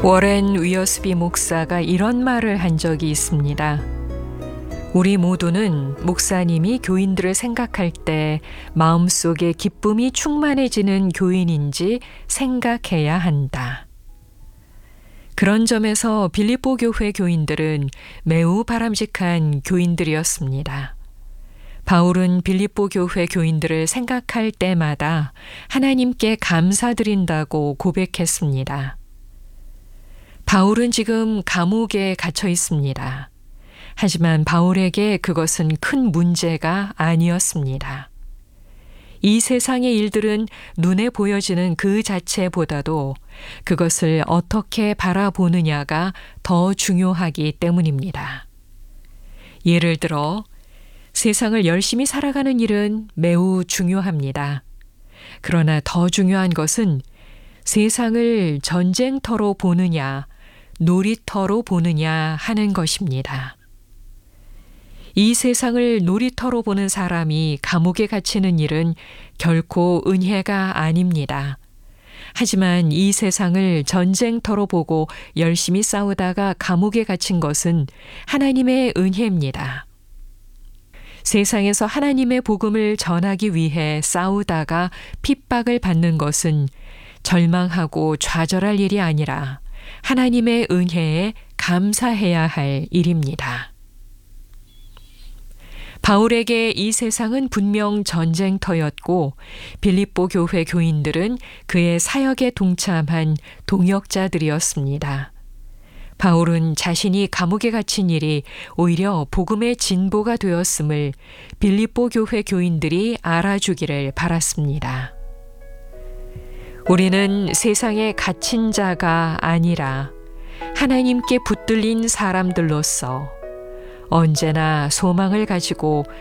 워렌 위어스비 목사가 이런 말을 한 적이 있습니다. 우리 모두는 목사님이 교인들을 생각할 때 마음속에 기쁨이 충만해지는 교인인지 생각해야 한다. 그런 점에서 빌립보 교회 교인들은 매우 바람직한 교인들이었습니다. 바울은 빌립보 교회 교인들을 생각할 때마다 하나님께 감사드린다고 고백했습니다. 바울은 지금 감옥에 갇혀 있습니다. 하지만 바울에게 그것은 큰 문제가 아니었습니다. 이 세상의 일들은 눈에 보여지는 그 자체보다도 그것을 어떻게 바라보느냐가 더 중요하기 때문입니다. 예를 들어 세상을 열심히 살아가는 일은 매우 중요합니다. 그러나 더 중요한 것은 세상을 전쟁터로 보느냐, 놀이터로 보느냐 하는 것입니다. 이 세상을 놀이터로 보는 사람이 감옥에 갇히는 일은 결코 은혜가 아닙니다. 하지만 이 세상을 전쟁터로 보고 열심히 싸우다가 감옥에 갇힌 것은 하나님의 은혜입니다. 세상에서 하나님의 복음을 전하기 위해 싸우다가 핍박을 받는 것은 절망하고 좌절할 일이 아니라 하나님의 은혜에 감사해야 할 일입니다. 바울에게 이 세상은 분명 전쟁터였고 빌립보 교회 교인들은 그의 사역에 동참한 동역자들이었습니다. 바울은 자신이 감옥에 갇힌 일이 오히려 복음의 진보가 되었음을 빌립보 교회 교인들이 알아주기를 바랐습니다. 우리는 세상에 갇힌 자가 아니라 하나님께 붙들린 사람들로서 언제나 소망을 가지고